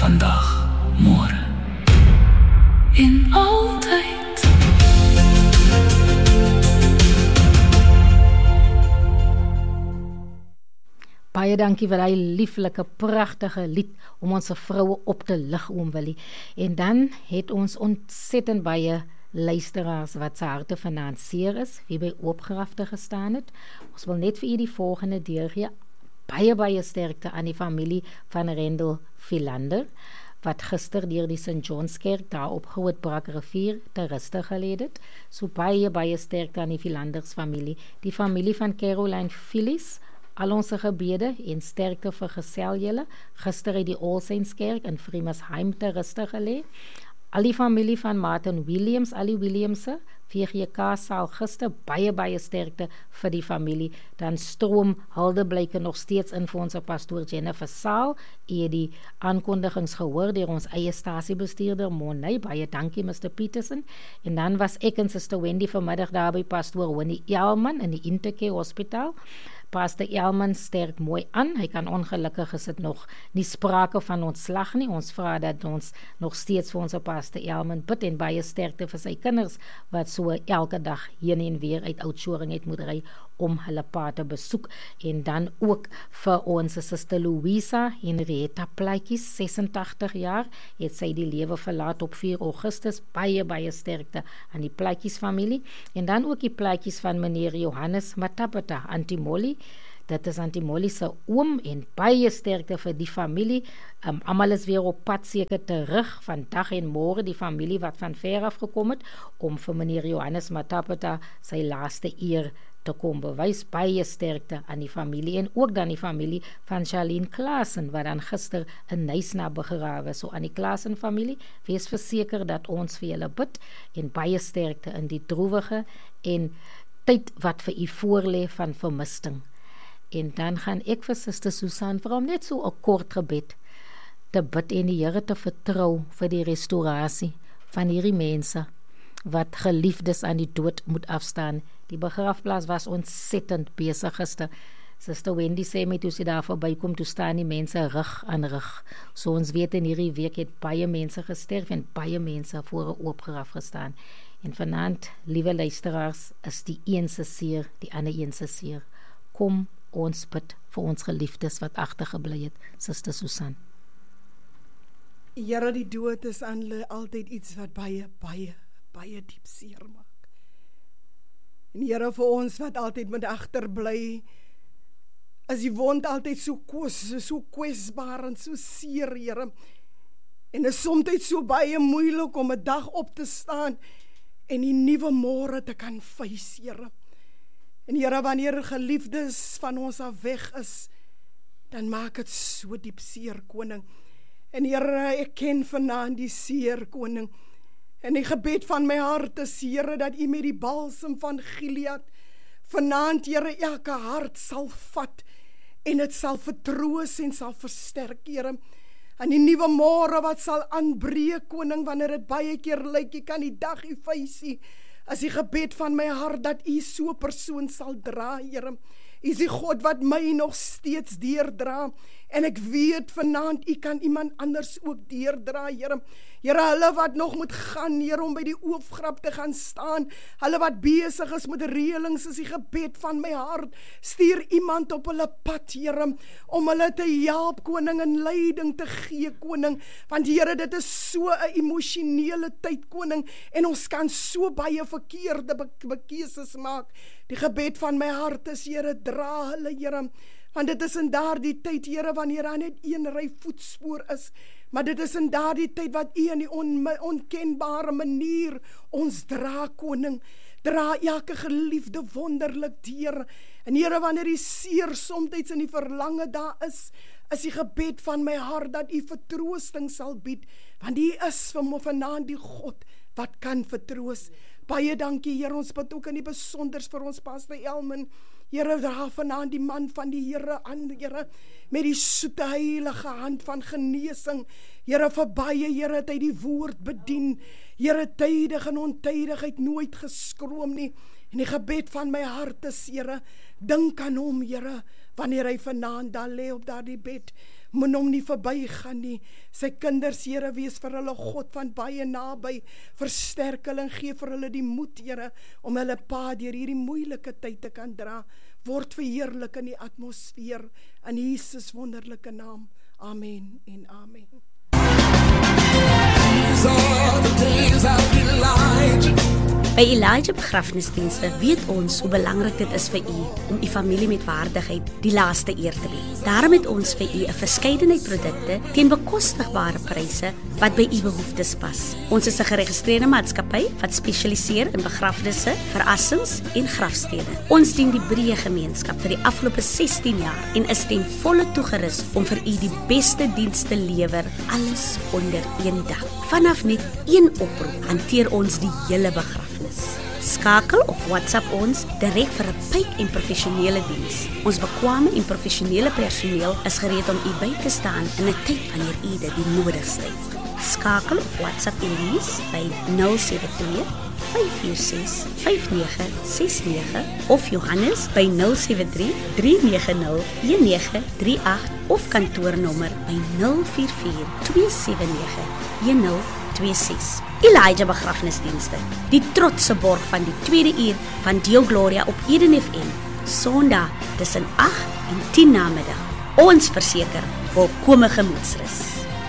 vandag, môre en altyd. Baie dankie vir die lieflike, pragtige lied om ons vroue op te lig, oom Willie. En dan het ons ontsettend baie luisteraars wat se harte vanaand seer is, wie by Oopgrafte gestaan het. Ons wil net vir u die volgende deurgee. Baie sterkte aan die familie van Rendel Philander, wat gister deur die St. John's Kerk daar op Grootbrak rivier te ruste gelê het. So baie sterkte aan die Philanders familie. Die familie van Caroline Phyllis, al ons gebede en sterkte vergesel julle. Gister het die All Saints Kerk in Frimersheim te ruste gelê. Al die familie van Martin Williams, al die Williamse, VGK saal gister, baie sterkte vir die familie. Dan stroom Haldeblyke nog steeds in vir ons pastoor Jennifer Saal. U het die aankondigings gehoor deur ons eie stasiebestuurder Monay, baie dankie Mr. Peterson. En dan was ek en Sister Wendy vanmiddag daar by pastoor Winnie Elman in die Intercare Hospitaal. Pastor Elman sterk mooi aan, hy kan ongelukkig is dit nog nie sprake van ontslag nie, ons vra dat ons nog steeds vir ons Pastor Elman bid en baie sterkte vir sy kinders, wat so elke dag heen en weer uit Oudtshoorn het moet ry om hulle pa te besoek, en dan ook vir ons Sister Louisa Henrietta Plaatjies, 86 jaar, het sy die lewe verlaat op 4 Augustus, baie sterkte aan die Plaatjies familie, en dan ook die Plaatjies van meneer Johannes Matapata, Antimolly, dit is Antimolly se oom, en baie sterkte vir die familie, almal is weer op pad seker terug, vandag en môre die familie wat van ver af gekom het, om vir meneer Johannes Matapata sy laaste eer te kom bewys, baie sterkte aan die familie, en ook dan die familie van Charlene Klaasen, wat dan gister in Nysna begrawe, so aan die Klaasen familie, wees verseker dat ons vir julle bid, en baie sterkte in die droewige, en tyd wat vir u voorlê van vermisting. En dan gaan ek vir Suster Susan vra om net so 'n kort gebed te bid en die Here te vertrou vir die restaurasie van hierdie mense wat geliefdes aan die dood moet afstaan. Die begrafplaas was ontsettend besig gister. Suster Wendy sê my toe sy daar verbykom, toe staan die mense rug aan rug. So ons weet in hierdie week het baie mense gesterf en baie mense voor 'n oop graf gestaan. En vanaand, liewe luisteraars, is die een se seer, die ander een se seer. Kom ons bid vir ons geliefdes wat agtergebly het, Suster Susan. Here, die dood is aan hulle altyd iets wat baie diep seer maak. En Here, vir ons wat altyd met agterbly, is die wond altyd so kwesbaar en so seer, Here. En is soms so baie moeilik om 'n dag op te staan en die nuwe môre te kan face, Here. En Here, wanneer geliefdes van ons af weg is, dan maak het so diep seer, Koning. En Here, ek ken vanaand die seer, Koning. En die gebed van my hart is, Here, dat U met die balsem van Gilead vanaand, Here, elke hart sal vat en het sal vertroos en sal versterk, Here. En die nuwe môre wat sal aanbreek, Koning, wanneer dit baie keer lyk, jy kan die dag nie face nie, is die gebed van my hart dat U so 'n persoon sal dra, Here. U is die God wat my nog steeds deurdra, en ek weet vanaand U kan iemand anders ook deurdra, Here. Here, hulle wat nog moet gaan, Here, om by die oopgraf te gaan staan, hulle wat besig is met reëlings, is die gebed van my hart, stuur iemand op hulle pad, Here, om hulle te help, Koning, en leiding te gee, Koning, want Here, dit is so 'n emosionele tyd, Koning, en ons kan so baie verkeerde bekeuses maak. Die gebed van my hart is, Here, dra hulle, Here, want dit is in daardie tyd, Here, wanneer daar net een ry voetspoor is, maar dit is in daardie tyd wat U in die onkenbare manier ons dra, Koning. Dra elke geliefde wonderlik deur. En Here, wanneer die seer soms in die verlange daar is die gebed van my hart dat U vertroosting sal bied, want U is vanaand die God wat kan vertroos. Baie dankie, Here, ons bid ook in die besonders vir ons Pastor Elman. Here, dra vanaand die man van die Here aan, Here, met die soete heilige hand van genesing. Here, vir baie, Here, het hy die woord bedien. Here, tydig en ontydigheid nooit geskroom nie. En die gebed van my hart is, Here, dink aan hom, Here, wanneer hy vanaand daar lê op daardie bed, moet hom nie verbygaan nie. Sy kinders, Here, wees vir hulle God van baie naby, versterk hulle en gee vir hulle die moed, Here, om hulle pa deur hierdie moeilike tyd te kan dra. Word verheerlik in die atmosfeer, in Jesus wonderlike naam. Amen en amen. By Elijah Begrafnisdienste weet ons hoe belangrik dit is vir u om u familie met waardigheid die laaste eer te bied. Daarom het ons vir u 'n verskeidenheid produkte teen bekostigbare pryse wat by u behoeftes pas. Ons is 'n geregistreerde maatskappy wat spesialiseer in begrafnisse, verassings en grafstede. Ons dien die breë gemeenskap vir die afgelope 16 jaar en is ten volle toegerus om vir u die beste diens te lewer, alles onder een dak. Vanaf net een oproep hanteer ons die hele begrafnis. Skakel of WhatsApp ons direk vir 'n pyp en professionele diens. Ons bekwame en professionele personeel is gereed om u by te staan in 'n tyd wanneer u dit die nodigste het. Skakel of WhatsApp Elise by 072 546 5969 of Johannes by 073 390 1938 of kantoornommer by 044 279 1026. Elijah Begrafnisdienste, die trotse borg van die tweede uur van Deo Gloria op Eden FM, Sondag tussen 8 en 10 namiddag. Ons verseker volkome gemoedsrus.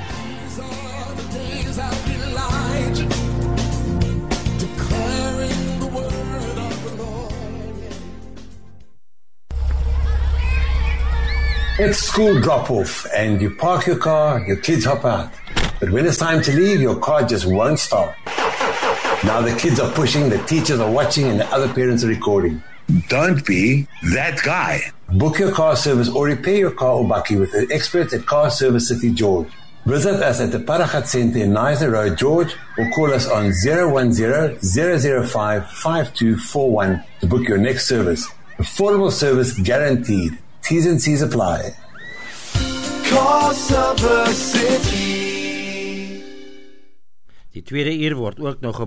It's school drop-off and you park your car, your kids hop out. But when it's time to leave, your car just won't start. Now the kids are pushing, the teachers are watching, and the other parents are recording. Don't be that guy. Book your car service or repair your car or bakkie with the experts at Car Service City George. Visit us at the Paragat Center in Nizer Road, George, or call us on 010-005-5241 to book your next service. Affordable service guaranteed. T's and C's apply. Car Service City. Die tweede uur word ook nog